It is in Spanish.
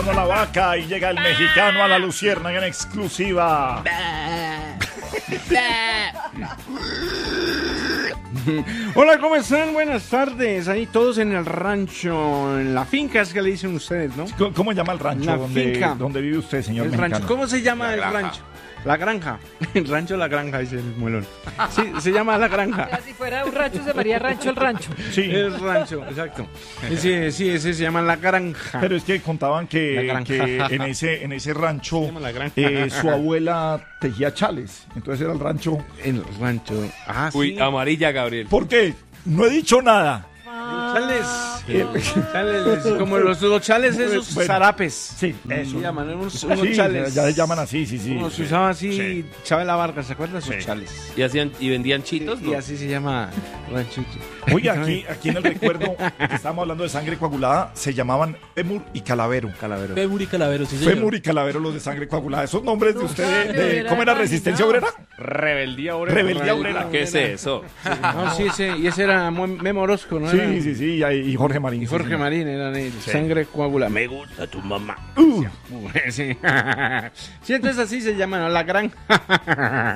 sonó la vaca y llega el mexicano a la luciérnaga en exclusiva. Hola, ¿cómo están? Buenas tardes. Ahí todos en el rancho, en la finca es que le dicen ustedes, ¿no? ¿Cómo llama el rancho donde vive usted, señor el mexicano? rancho. ¿Cómo se llama el rancho? La granja. El rancho La Granja, dice el muelón. Sí, se llama La Granja. Si fuera un rancho, se llamaría Rancho el Rancho. Sí. El rancho, exacto. Sí, ese se llama La Granja. Pero es que contaban que en ese rancho Se llama La Granja. su abuela tejía chales. Entonces era el rancho. El rancho. Ah, Uy, sí. amarilla, Gabriel. ¿Por qué? No he dicho nada. Chales. Chales, como los chales esos Bueno. zarapes. Sí, eso. Se llaman unos Sí, chales. ya se llaman así, sí. Como se usaba así, Sí. Chabela Vargas, ¿se acuerdan? Sus Sí. chales. ¿Y vendían chitos? Y No. así se llama ranchito. Oye, aquí en el recuerdo que estábamos hablando de sangre coagulada, se llamaban Fémur y Calavero. Calavero. Fémur y Calavero, sí, señor. Fémur y Calavero, los de sangre coagulada. Esos nombres de ustedes, hubiera ¿cómo era? imaginado. ¿Resistencia obrera? Rebeldía obrera. Rebeldía obrera. ¿Qué es eso? No, sí, ese era Memo Orozco, ¿no? Sí, Era- y Jorge Marín. Y Jorge sí. Marín eran ellos. Sangre coagulada. Me gusta tu mamá. Sí. Sí, entonces así se llaman, ¿no? La Granja.